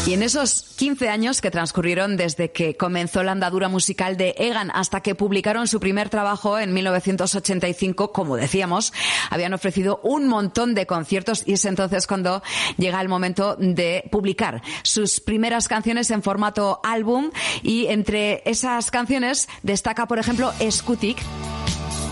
Y en esos 15 años que transcurrieron desde que comenzó la andadura musical de Egan hasta que publicaron su primer trabajo en 1985, como decíamos, habían ofrecido un montón de conciertos y es entonces cuando llega el momento de publicar sus primeras canciones en formato álbum y entre esas canciones destaca, por ejemplo, Skutik,